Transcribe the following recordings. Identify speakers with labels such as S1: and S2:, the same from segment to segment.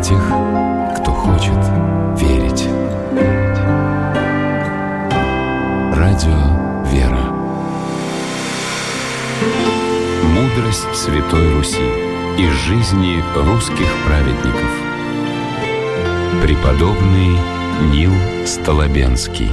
S1: тех, кто хочет верить. Радио «Вера». Мудрость Святой Руси из жизни русских праведников. Преподобный Нил Столобенский.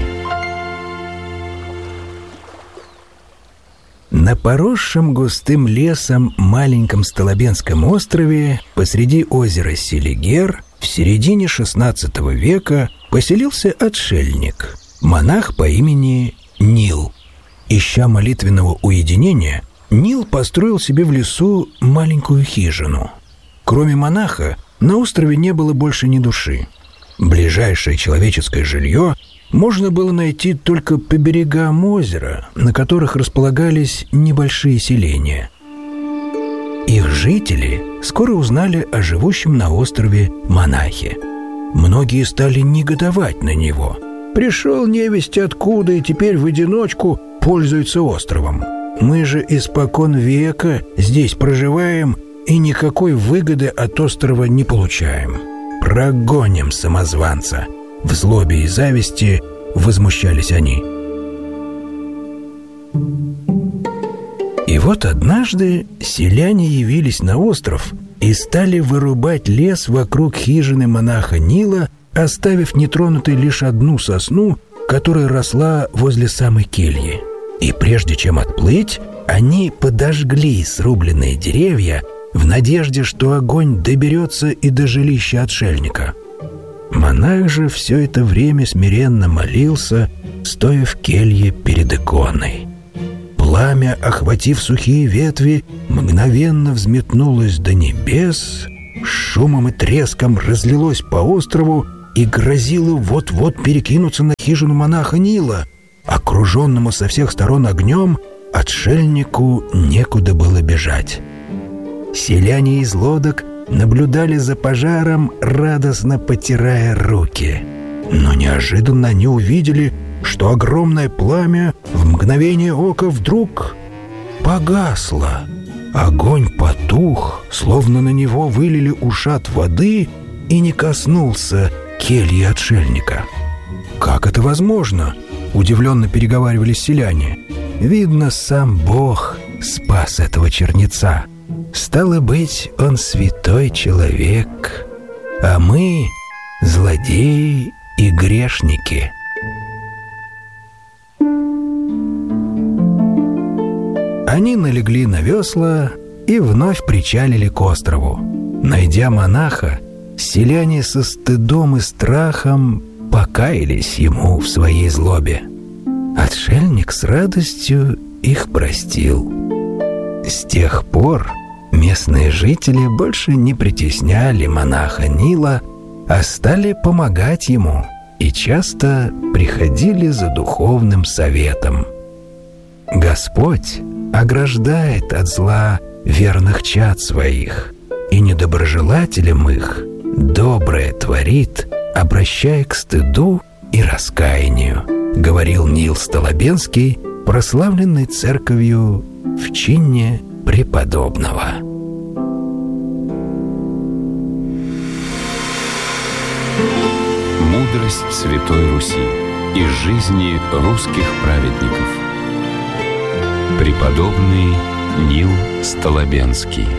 S2: На поросшем густым лесом маленьком Столобенском острове посреди озера Селигер в середине XVI века поселился отшельник, монах по имени Нил. Ища молитвенного уединения, Нил построил себе в лесу маленькую хижину. Кроме монаха, на острове не было больше ни души. Ближайшее человеческое жилье можно было найти только по берегам озера, на которых располагались небольшие селения. Их жители скоро узнали о живущем на острове монахе. Многие стали негодовать на него. Пришел невесть откуда и теперь в одиночку пользуется островом. Мы же испокон века здесь проживаем и никакой выгоды от острова не получаем. Прогоним самозванца. В злобе и зависти возмущались они. И вот однажды селяне явились на остров и стали вырубать лес вокруг хижины монаха Нила, оставив нетронутой лишь одну сосну, которая росла возле самой кельи. И прежде чем отплыть, они подожгли срубленные деревья в надежде, что огонь доберется и до жилища отшельника. Монах же все это время смиренно молился, стоя в келье перед иконой. Пламя, охватив сухие ветви, мгновенно взметнулось до небес, шумом и треском разлилось по острову и грозило вот-вот перекинуться на хижину монаха Нила. Окруженному со всех сторон огнем, отшельнику некуда было бежать. Селяне из лодок наблюдали за пожаром, радостно потирая руки. Но неожиданно они увидели, что огромное пламя в мгновение ока вдруг погасло. Огонь потух, словно на него вылили ушат воды, и не коснулся кельи отшельника. «Как это возможно?» — удивленно переговаривались селяне. «Видно, сам Бог спас этого чернеца. Стало быть, он святой человек, а мы — злодеи и грешники». Они налегли на весла и вновь причалили к острову. Найдя монаха, селяне со стыдом и страхом покаялись ему в своей злобе. Отшельник с радостью их простил. С тех пор местные жители больше не притесняли монаха Нила, а стали помогать ему и часто приходили за духовным советом. Господь ограждает от зла верных чад своих, и недоброжелателям их доброе творит, обращая к стыду и раскаянию, говорил Нил Столобенский, прославленный церковью в чине преподобного.
S1: Мудрость Святой Руси из жизни русских праведников. Преподобный Нил Столобенский.